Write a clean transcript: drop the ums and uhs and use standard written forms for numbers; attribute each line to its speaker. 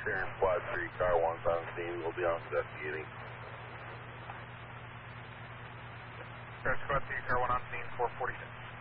Speaker 1: Sharon Squad 3, car 1's on scene. We'll be on investigating.
Speaker 2: Sharon Squad 3, car 1 on scene, 446.